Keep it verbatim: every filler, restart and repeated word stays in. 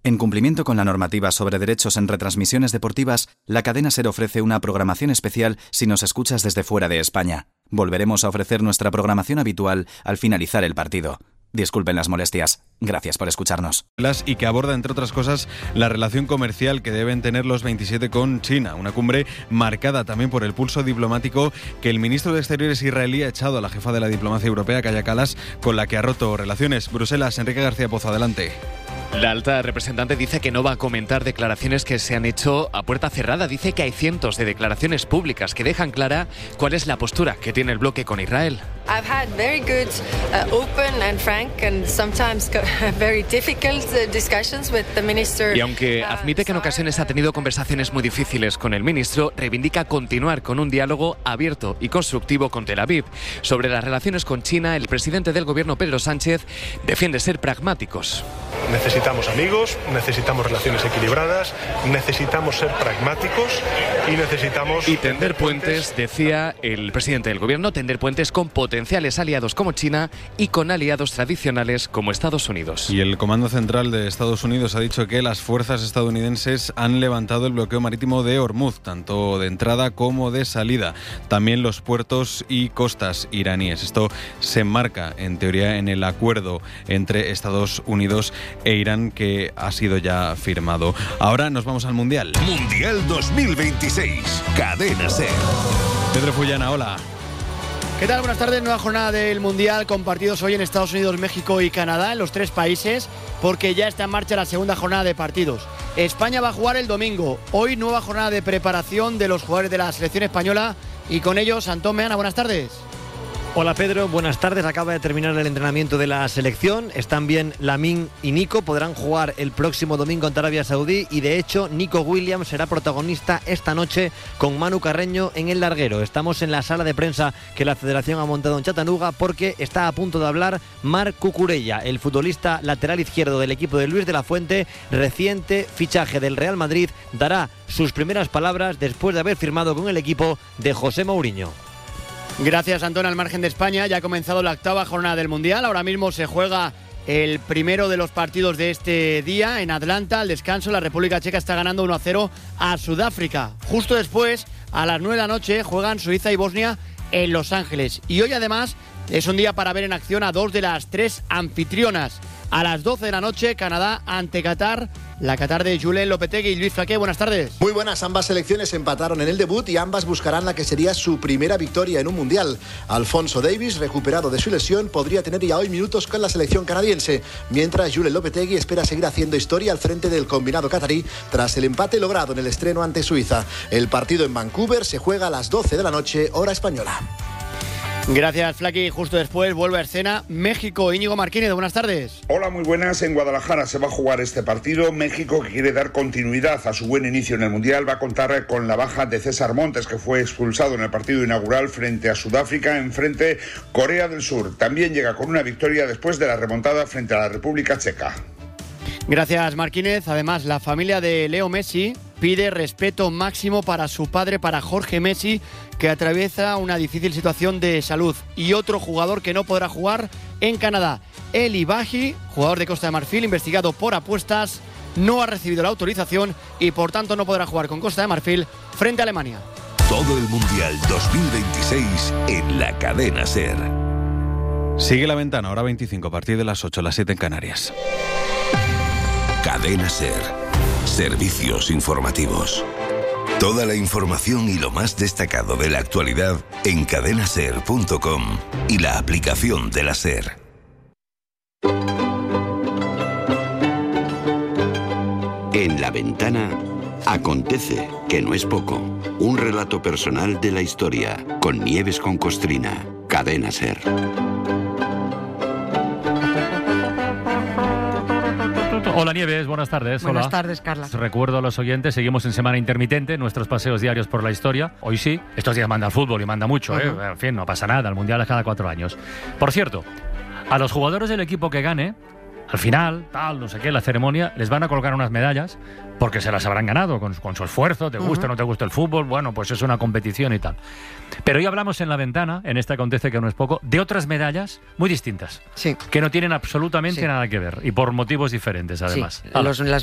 En cumplimiento con la normativa sobre derechos en retransmisiones deportivas, la cadena SER ofrece una programación especial si nos escuchas desde fuera de España. Volveremos a ofrecer nuestra programación habitual al finalizar el partido. Disculpen las molestias. Gracias por escucharnos. Y que aborda, entre otras cosas, la relación comercial que deben tener los veintisiete con China. Una cumbre marcada también por el pulso diplomático que el ministro de Exteriores israelí ha echado a la jefa de la diplomacia europea, Kaja Kallas, con la que ha roto relaciones. Bruselas, Enrique García Pozo, adelante. La alta representante dice que no va a comentar declaraciones que se han hecho a puerta cerrada. Dice que hay cientos de declaraciones públicas que dejan clara cuál es la postura que tiene el bloque con Israel. I've had very good, uh, open and frank and sometimes very difficult discussions with the minister. Y aunque admite que en ocasiones ha tenido conversaciones muy difíciles con el ministro, reivindica continuar con un diálogo abierto y constructivo con Tel Aviv. Sobre las relaciones con China, el presidente del gobierno, Pedro Sánchez, defiende ser pragmáticos. Necesitamos amigos, necesitamos relaciones equilibradas, necesitamos ser pragmáticos y necesitamos... Y tender puentes, decía el presidente del gobierno, tender puentes con potenciales aliados como China y con aliados tradicionales como Estados Unidos. Y el Comando Central de Estados Unidos ha dicho que las fuerzas estadounidenses han levantado el bloqueo marítimo de Hormuz, tanto de entrada como de salida. También los puertos y costas iraníes. Esto se enmarca, en teoría, en el acuerdo entre Estados Unidos e Irán que ha sido ya firmado. Ahora nos vamos al Mundial. Mundial dos mil veintiséis. Cadena SER. Pedro Fullana, hola. ¿Qué tal? Buenas tardes. Nueva jornada del Mundial con partidos hoy en Estados Unidos, México y Canadá, en los tres países, porque ya está en marcha la segunda jornada de partidos. España va a jugar el domingo. Hoy nueva jornada de preparación de los jugadores de la selección española y con ellos Antón Meana. Buenas tardes. Hola Pedro, buenas tardes. Acaba de terminar el entrenamiento de la selección. Están bien Lamine y Nico. Podrán jugar el próximo domingo ante Arabia Saudí y de hecho Nico Williams será protagonista esta noche con Manu Carreño en el larguero. Estamos en la sala de prensa que la Federación ha montado en Chattanooga porque está a punto de hablar Marc Cucurella, el futbolista lateral izquierdo del equipo de Luis de la Fuente, reciente fichaje del Real Madrid. Dará sus primeras palabras después de haber firmado con el equipo de José Mourinho. Gracias, Antón. Al margen de España, ya ha comenzado la octava jornada del Mundial. Ahora mismo se juega el primero de los partidos de este día en Atlanta. Al descanso, la República Checa está ganando uno a cero a Sudáfrica. Justo después, a las nueve de la noche, juegan Suiza y Bosnia en Los Ángeles. Y hoy, además, es un día para ver en acción a dos de las tres anfitrionas. A las doce de la noche, Canadá ante Qatar. La Qatar de Julen Lopetegui y Luis Flaqué. Buenas tardes. Muy buenas. Ambas selecciones empataron en el debut y ambas buscarán la que sería su primera victoria en un mundial. Alfonso Davies, recuperado de su lesión, podría tener ya hoy minutos con la selección canadiense, mientras Julen Lopetegui espera seguir haciendo historia al frente del combinado catarí tras el empate logrado en el estreno ante Suiza. El partido en Vancouver se juega a las doce de la noche, hora española. Gracias, Flaky. Justo después vuelve a escena México. Íñigo Martínez, buenas tardes. Hola, muy buenas. En Guadalajara se va a jugar este partido. México, que quiere dar continuidad a su buen inicio en el Mundial, va a contar con la baja de César Montes, que fue expulsado en el partido inaugural frente a Sudáfrica, enfrente Corea del Sur. También llega con una victoria después de la remontada frente a la República Checa. Gracias, Martínez. Además, la familia de Leo Messi pide respeto máximo para su padre, para Jorge Messi, que atraviesa una difícil situación de salud. Y otro jugador que no podrá jugar en Canadá, Eli Baji, jugador de Costa de Marfil, investigado por apuestas, no ha recibido la autorización y por tanto no podrá jugar con Costa de Marfil frente a Alemania. Todo el Mundial dos mil veintiséis en la cadena SER. Sigue la ventana, hora veinticinco, a partir de las ocho, las siete en Canarias. Cadena SER. Servicios informativos. Toda la información y lo más destacado de la actualidad en cadena ser punto com y la aplicación de la SER. En la ventana acontece, que no es poco. Un relato personal de la historia con Nieves con Costrina. Cadena SER. Hola Nieves, buenas tardes. Buenas Hola. tardes, Carla. Recuerdo a los oyentes, seguimos en semana intermitente, nuestros paseos diarios por la historia. Hoy sí, estos días manda el fútbol y manda mucho, uh-huh. ¿eh? En fin, no pasa nada, el Mundial es cada cuatro años. Por cierto, a los jugadores del equipo que gane, al final, tal, no sé qué, la ceremonia, les van a colocar unas medallas porque se las habrán ganado con, con su esfuerzo, te gusta o uh-huh. no te gusta el fútbol, bueno, pues es una competición y tal. Pero hoy hablamos en la ventana, en este acontece que no es poco, de otras medallas muy distintas, sí. que no tienen absolutamente sí. nada que ver y por motivos diferentes además. Sí. Los, las